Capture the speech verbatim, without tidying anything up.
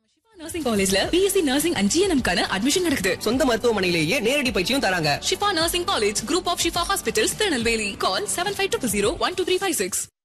Nursing காலேஜ்ல BSc nursing and GNM கான admission நடக்குது. சொந்த மருத்துவமனையிலேயே நேரடி பயிற்சியும் தராங்க. Shifa nursing college, group of Shifa hospitals, Tirunelveli. Call seven five two zero one two three five six.